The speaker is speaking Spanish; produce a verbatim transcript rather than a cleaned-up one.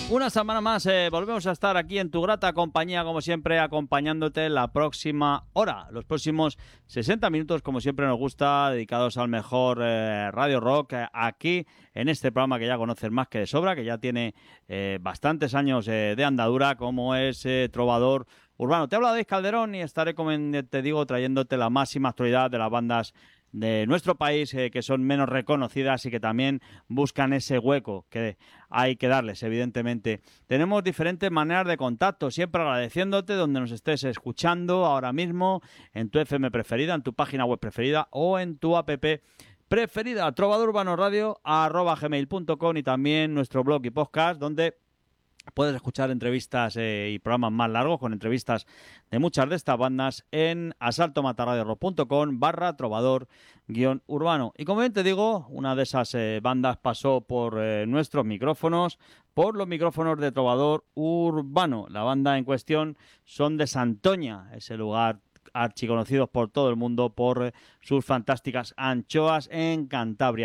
Una semana más eh, volvemos a estar aquí en tu grata compañía, como siempre, acompañándote la próxima hora, los próximos sesenta minutos, como siempre nos gusta, dedicados al mejor eh, Radio Rock, eh, aquí en este programa que ya conoces más que de sobra, que ya tiene eh, bastantes años eh, de andadura, como es eh, Trovador Urbano. Te habla David Calderón y estaré, como te digo, trayéndote la máxima actualidad de las bandas de nuestro país eh, que son menos reconocidas y que también buscan ese hueco que hay que darles, evidentemente. Tenemos diferentes maneras de contacto, siempre agradeciéndote donde nos estés escuchando ahora mismo, en tu F M preferida, en tu página web preferida o en tu app preferida, trovador urbano radio arroba gmail punto com, y también nuestro blog y podcast donde puedes escuchar entrevistas eh, y programas más largos con entrevistas de muchas de estas bandas en asaltomatarradiorock.com barra trovador guión urbano. Y como bien te digo, una de esas eh, bandas pasó por eh, nuestros micrófonos, por los micrófonos de Trovador Urbano. La banda en cuestión son de Santoña, ese lugar archiconocidos por todo el mundo por eh, sus fantásticas anchoas en Cantabria.